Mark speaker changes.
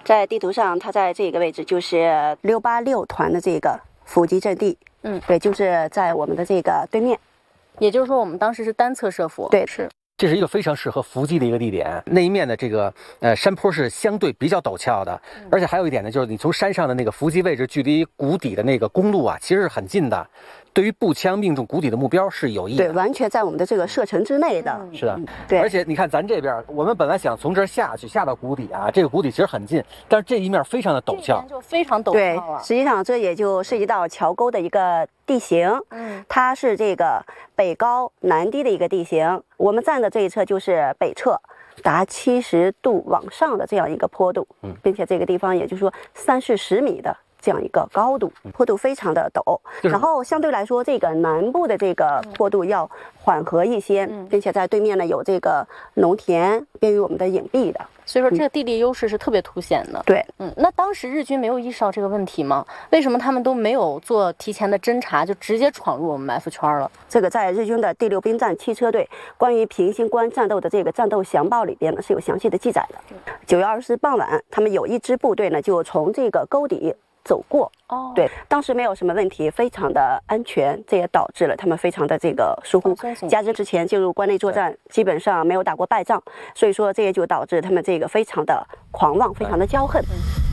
Speaker 1: 在地图上，它在这个位置就是686团的这个伏击阵地。对，就是在我们的这个对面。
Speaker 2: 也就是说，我们当时是单侧设伏。
Speaker 1: 对，
Speaker 3: 是。这是一个非常适合伏击的一个地点，那一面的这个山坡是相对比较陡峭的，而且还有一点呢，就是你从山上的那个伏击位置，距离谷底的那个公路啊，其实是很近的，对于步枪命中谷底的目标是有益的。
Speaker 1: 对，完全在我们的这个射程之内的。
Speaker 3: 是的，
Speaker 1: 对。
Speaker 3: 而且你看咱这边，我们本来想从这儿下去，下到谷底啊，这个谷底其实很近，但是这一面非常的陡峭，
Speaker 2: 就非常陡峭
Speaker 1: 对，实际上这也就涉及到桥沟的一个地形。它是这个北高南低的一个地形。我们站的这一侧就是北侧，达70度往上的这样一个坡度，并且这个地方也就是说30-40米的这样一个高度，坡度非常的陡。然后相对来说，这个南部的这个坡度要缓和一些，并且在对面呢有这个农田，便于我们的隐蔽的。
Speaker 2: 所以说，这个地理优势是特别凸显的。
Speaker 1: 对，
Speaker 2: 那当时日军没有意识到这个问题吗？为什么他们都没有做提前的侦查，就直接闯入我们埋伏圈了？
Speaker 1: 这个在日军的第6兵站汽车队关于平型关战斗的这个战斗详报里边呢是有详细的记载的。9月20日傍晚，他们有一支部队呢就从这个沟底走过。对，当时没有什么问题，非常的安全，这也导致了他们非常的这个疏忽。加之之前进入关内作战，基本上没有打过败仗，所以说这也就导致他们这个非常的狂妄，非常的骄横。